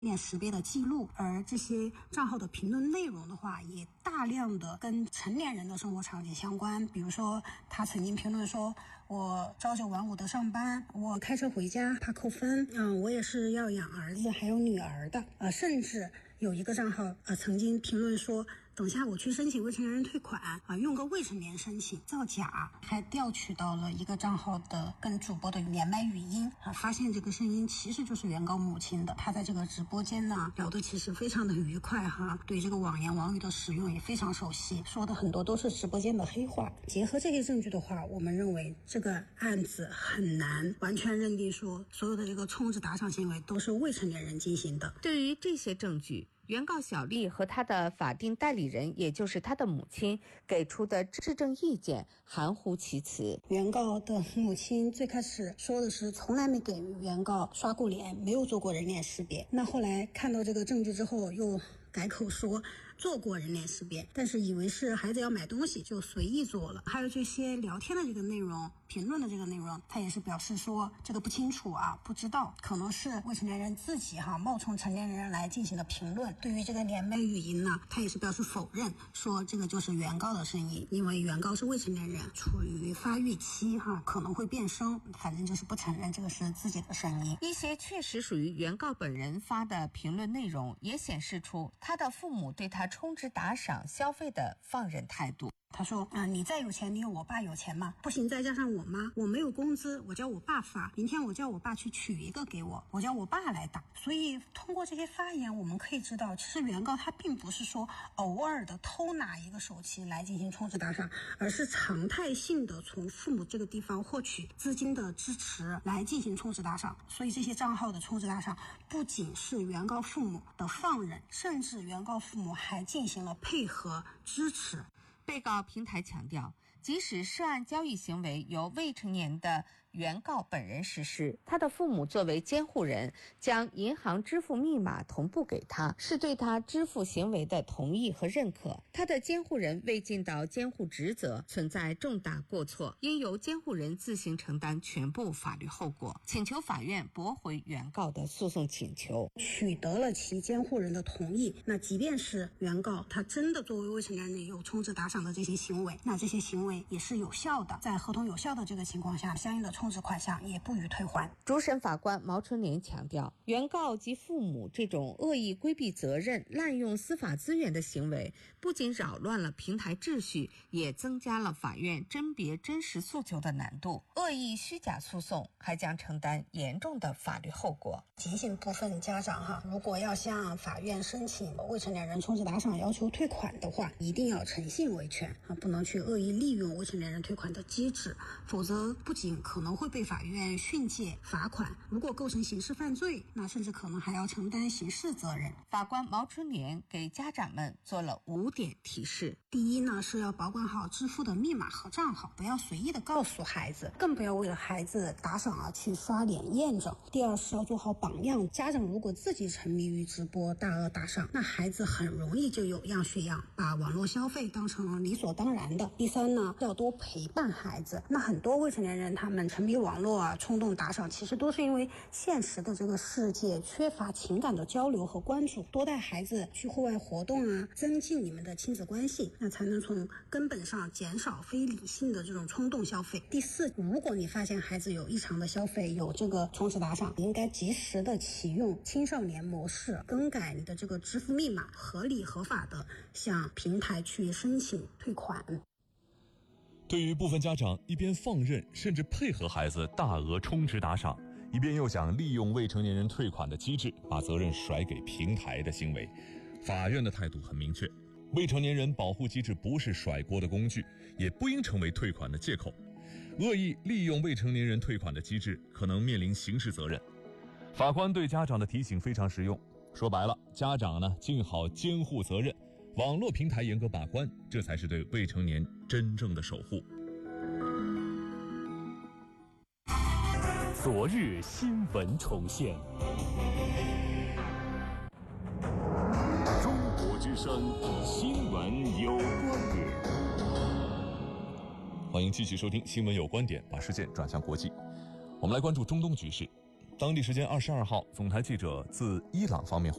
脸识别的记录，而这些账号的评论内容的话，也大量的跟成年人的生活场景相关。比如说，他曾经评论说，我朝9晚5的上班，我开车回家怕扣分，我也是要养儿子还有女儿的，甚至有一个账号曾经评论说，等下我去申请未成年人退款用个未成年申请造假，还调取到了一个账号的跟主播的连麦语音发现这个声音其实就是原告母亲的。他在这个直播间呢聊得其实非常的愉快对这个网言网语的使用也非常熟悉，说的很多都是直播间的黑话。结合这些证据的话，我们认为这个案子很难完全认定说所有的这个充值打赏行为都是未成年人进行的。 对于这些证据，原告小丽和她的法定代理人，也就是她的母亲给出的质证意见含糊其辞。 原告的母亲最开始说的是从来没给原告刷过脸，没有做过人脸识别。那后来看到这个证据之后又改口说做过人脸识别，但是以为是孩子要买东西就随意做了。还有这些聊天的这个内容，评论的这个内容，他也是表示说这个不清楚不知道，可能是未成年人自己冒充成年人来进行的评论。对于这个连麦语音呢，他也是表示否认，说这个就是原告的声音，因为原告是未成年人，处于发育期可能会变声，反正就是不承认这个是自己的声音。 一些确实属于原告本人发的评论内容，也显示出他的父母对他充值打赏消费的放任态度。 他说你再有钱，你有我爸有钱吗？不行，再加上我妈，我没有工资，我叫我爸发，明天我叫我爸去取一个给我，我叫我爸来打。所以通过这些发言，我们可以知道，其实原告他并不是说偶尔的偷拿一个手机来进行充值打赏，而是常态性的从父母这个地方获取资金的支持来进行充值打赏。所以这些账号的充值打赏不仅是原告父母的放任，甚至原告父母还进行了配合支持。 被告平台强调，即使涉案交易行为由未成年的原告本人实施，他的父母作为监护人将银行支付密码同步给他，是对他支付行为的同意和认可。他的监护人未尽到监护职责，存在重大过错，应由监护人自行承担全部法律后果，请求法院驳回原告的诉讼请求。 取得了其监护人的同意，那即便是原告他真的作为未成年人有充值打赏的这些行为，那这些行为也是有效的，在合同有效的这个情况下，相应的充值款项也不予退还。 主审法官毛春莲强调，原告及父母这种恶意规避责任、滥用司法资源的行为，不仅扰乱了平台秩序，也增加了法院甄别真实诉求的难度。恶意虚假诉讼还将承担严重的法律后果。 提醒部分家长如果要向法院申请未成年人充值打赏要求退款的话，一定要诚信维权不能去恶意利用未成年人退款的机制，否则不仅可能会被法院训诫罚款，如果构成刑事犯罪，那甚至可能还要承担刑事责任。 法官毛春莲给家长们做了5点提示。 第一呢，是要保管好支付的密码和账号，不要随意的告诉孩子，更不要为了孩子打赏去刷脸验证。第二是要做好榜样，家长如果自己沉迷于直播大额打赏，那孩子很容易就有样学样，把网络消费当成理所当然的。第三呢，要多陪伴孩子。那很多未成年人他们沉迷网络冲动打赏，其实都是因为现实的这个世界缺乏情感的交流和关注。多带孩子去户外活动增进你们的亲子关系，那才能从根本上减少非理性的这种冲动消费。第四，如果你发现孩子有异常的消费，有这个充值打赏，应该及时的启用青少年模式，更改你的这个支付密码，合理合法的向平台去申请退款。 对于部分家长一边放任甚至配合孩子大额充值打赏，一边又想利用未成年人退款的机制把责任甩给平台的行为，法院的态度很明确，未成年人保护机制不是甩锅的工具，也不应成为退款的借口。恶意利用未成年人退款的机制可能面临刑事责任。法官对家长的提醒非常实用，说白了，家长呢尽好监护责任，网络平台严格把关，这才是对未成年真正的守护。 昨日新闻重现，中国之声新闻有观点。 欢迎继续收听新闻有观点，把视线转向国际。我们来关注中东局势。 当地时间22号，总台记者自伊朗方面